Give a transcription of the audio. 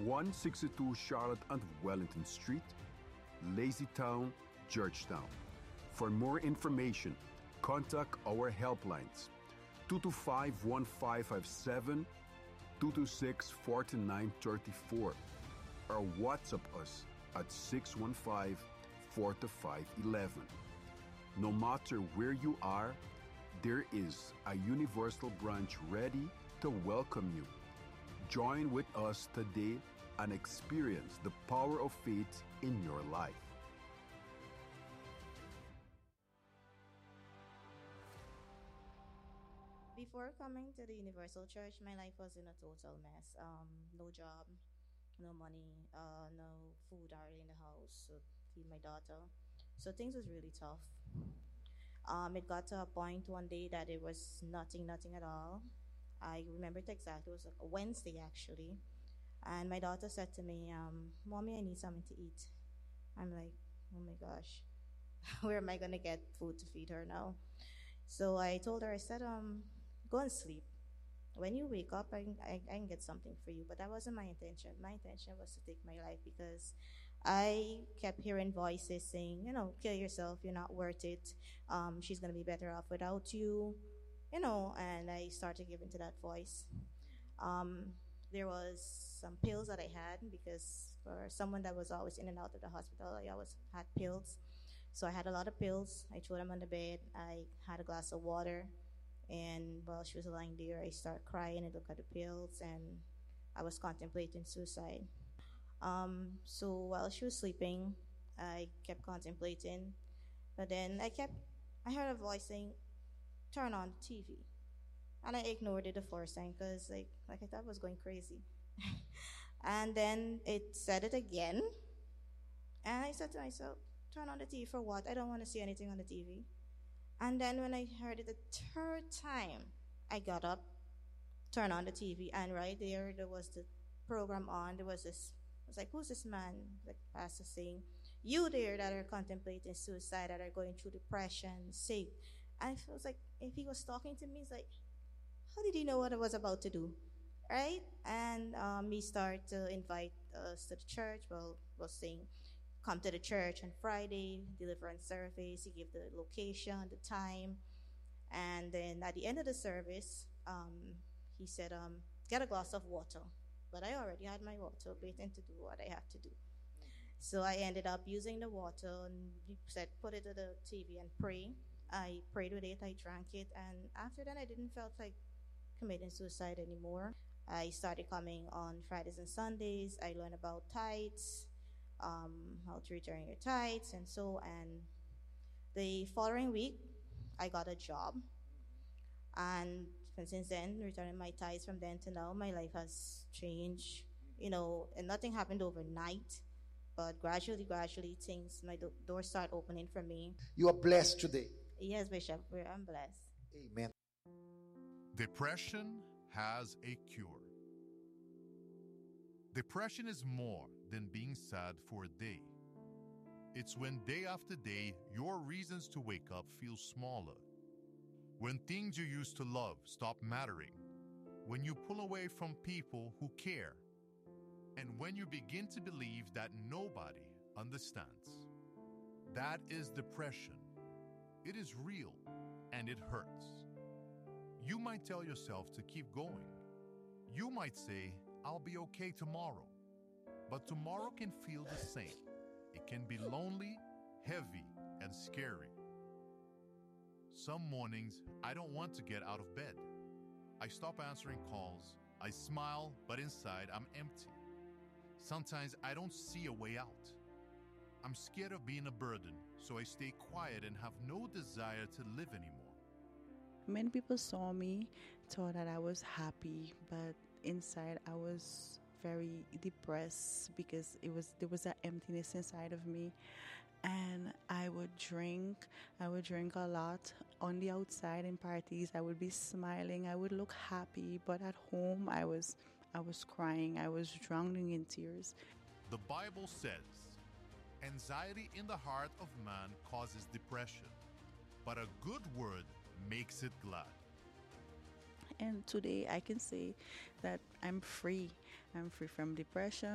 162 Charlotte and Wellington Street, Lazytown, Georgetown. For more information, contact our helplines 225-1557, 226-4934, or WhatsApp us at 615-425-11. No matter where you are, there is a Universal branch ready to welcome you. Join with us today and experience the power of faith in your life. Before coming to the Universal Church, my life was in a total mess. No job, no money, no food already in the house to feed my daughter. So things was really tough. It got to a point one day that it was nothing at all. I remember it exactly. It was a Wednesday actually, and my daughter said to me, "Mommy, I need something to eat." I'm like, "Oh my gosh, where am I gonna get food to feed her now?" So I told her, I said, "Go and sleep. When you wake up, I can get something for you." But that wasn't my intention. My intention was to take my life because I kept hearing voices saying, kill yourself. You're not worth it. She's going to be better off without you, and I started giving to that voice. There was some pills that I had because for someone that was always in and out of the hospital, I always had pills. So I had a lot of pills. I threw them on the bed. I had a glass of water. And while she was lying there, I started crying and looked at the pills, and I was contemplating suicide. So while she was sleeping, I kept contemplating. But then I heard a voice saying, "Turn on the TV." And I ignored it the first time because like I thought I was going crazy. And then it said it again. And I said to myself, "Turn on the TV for what? I don't want to see anything on the TV." And then when I heard it the third time, I got up, turned on the TV, and right there was the program on. There was this, I was like, "Who's this man?" Like pastor saying, "You there that are contemplating suicide, that are going through depression, sick." And I was like, if he was talking to me, it's like, how did he know what I was about to do? Right? And he started to invite us to the church. Well, was saying, "Come to the church on Friday, deliverance service." He gave the location, the time. And then at the end of the service, he said, "Get a glass of water." But I already had my water, waiting to do what I had to do. So I ended up using the water, and he said, "Put it to the TV and pray." I prayed with it, I drank it, and after that I didn't felt like committing suicide anymore. I started coming on Fridays and Sundays. I learned about tithes, how to return your tithes, and so. And the following week, I got a job, and since then, returning my tithes from then to now, my life has changed. And nothing happened overnight, but gradually, things my doors start opening for me. You are blessed today. Yes, Bishop, I'm blessed. Amen. Depression has a cure. Depression is more than being sad for a day. It's when day after day, your reasons to wake up feel smaller. When things you used to love stop mattering. When you pull away from people who care. And when you begin to believe that nobody understands. That is depression. It is real and it hurts. You might tell yourself to keep going. You might say, "I'll be okay tomorrow." But tomorrow can feel the same. It can be lonely, heavy, and scary. Some mornings, I don't want to get out of bed. I stop answering calls. I smile, but inside I'm empty. Sometimes I don't see a way out. I'm scared of being a burden, so I stay quiet and have no desire to live anymore. Many people saw me, thought that I was happy, but inside I was very depressed because there was an emptiness inside of me. And I would drink a lot. On the outside in parties, I would be smiling, I would look happy, but at home I was crying, I was drowning in tears. The Bible says, "Anxiety in the heart of man causes depression, but a good word makes it glad." And today I can say that I'm free. I'm free from depression.